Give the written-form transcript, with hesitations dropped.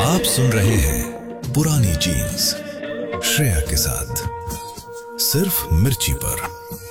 आप सुन रहे हैं पुरानी जीन्स श्रेया के साथ, सिर्फ मिर्ची पर।